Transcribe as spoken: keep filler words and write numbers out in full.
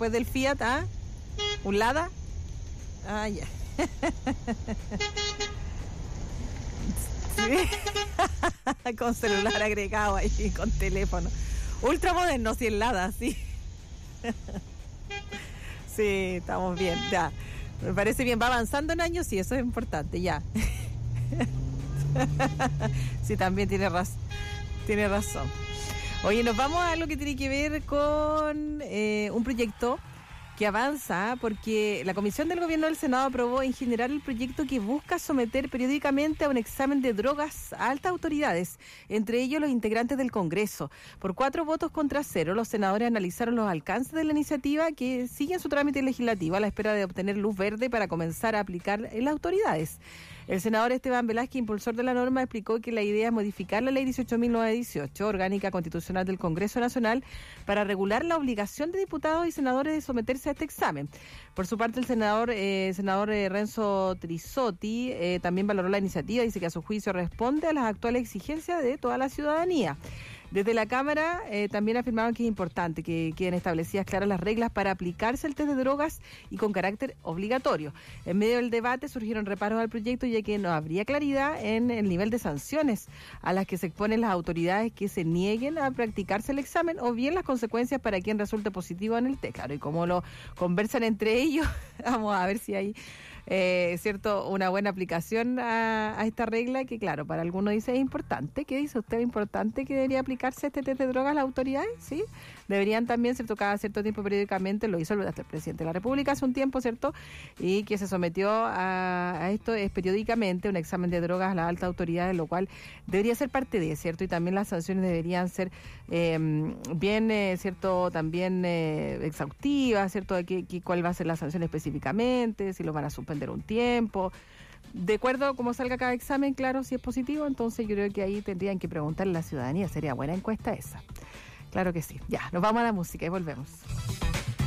después del Fiat, ¿ah? ¿Un Lada? Ah, ya. Sí. Con celular agregado ahí, con teléfono. Ultra moderno, sí, el Lada, sí. Sí, estamos bien, ya. Me parece bien, va avanzando en años, sí, eso es importante, ya. Sí, también tiene razón. Tiene razón. Oye, nos vamos a algo que tiene que ver con eh, un proyecto que avanza porque la Comisión del Gobierno del Senado aprobó en general el proyecto que busca someter periódicamente a un examen de drogas a altas autoridades, entre ellos los integrantes del Congreso. Por cuatro votos contra cero, los senadores analizaron los alcances de la iniciativa que sigue en su trámite legislativo a la espera de obtener luz verde para comenzar a aplicar en las autoridades. El senador Esteban Velázquez, impulsor de la norma, explicó que la idea es modificar la ley dieciocho mil novecientos dieciocho, orgánica constitucional del Congreso Nacional, para regular la obligación de diputados y senadores de someterse a este examen. Por su parte, el senador eh, senador eh, Renzo Trisotti eh, también valoró la iniciativa, dice que a su juicio responde a las actuales exigencias de toda la ciudadanía. Desde la Cámara eh, también afirmaban que es importante que queden establecidas claras las reglas para aplicarse el test de drogas y con carácter obligatorio. En medio del debate surgieron reparos al proyecto ya que no habría claridad en el nivel de sanciones a las que se exponen las autoridades que se nieguen a practicarse el examen o bien las consecuencias para quien resulte positivo en el test. Claro, y como lo conversan entre ellos, vamos a ver si hay eh, cierto una buena aplicación a, a esta regla que, claro, para algunos dice es importante. ¿Qué dice usted? ¿Es importante que debería aplicarse este test de drogas las autoridades? Sí, deberían también, ¿cierto? Cada cierto tiempo periódicamente, lo hizo hasta el presidente de la República hace un tiempo, ¿cierto? Y que se sometió a, a esto es periódicamente un examen de drogas a las altas autoridades, lo cual debería ser parte de, ¿cierto? Y también las sanciones deberían ser eh, bien, eh, ¿cierto? También eh, exhaustivas, ¿cierto? De que, que, cuál va a ser la sanción específicamente, si lo van a suspender un tiempo. De acuerdo a cómo salga cada examen, claro, si es positivo, entonces yo creo que ahí tendrían que preguntarle a la ciudadanía, sería buena encuesta esa. Claro que sí. Ya, nos vamos a la música y volvemos.